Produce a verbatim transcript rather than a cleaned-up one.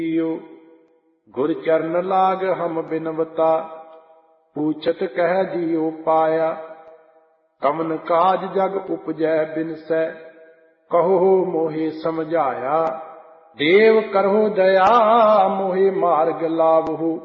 गुर चरण लाग हम बिनवता, पूछत कह जियो पाया। कवन काज जग उपजै बिनसै, कहो मोहि समझाया। देव करहु दया मोहि मार्ग लावहु,